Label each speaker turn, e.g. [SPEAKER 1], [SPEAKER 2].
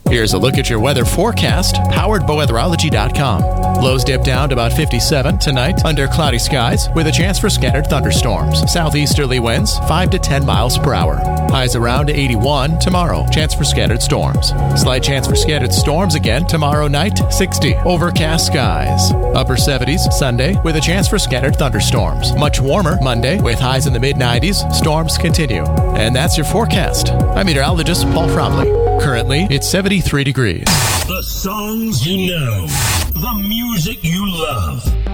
[SPEAKER 1] Here's a look at your weather forecast, powered by weatherology.com. Lows dip down to about 57 tonight under cloudy skies with a chance for scattered thunderstorms. Southeasterly winds 5 to 10 miles per hour. Highs around 81 tomorrow. Chance for scattered storms. Slight chance for scattered storms again tomorrow night, 60. Overcast skies. Upper 70s Sunday with a chance for scattered thunderstorms. Much warmer Monday with highs in the mid-90s. Storms continue. And that's your forecast. I'm meteorologist Paul Fromley. Currently, it's 73 degrees.
[SPEAKER 2] The songs you know. The music you love.